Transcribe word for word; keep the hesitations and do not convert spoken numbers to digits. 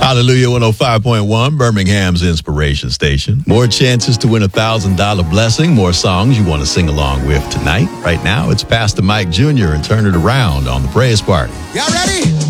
Hallelujah one oh five point one, Birmingham's inspiration station. More chances to win a one thousand dollars blessing, more songs you want to sing along with tonight. Right now, it's Pastor Mike Junior and Turn It Around on the Praise Party. Y'all ready?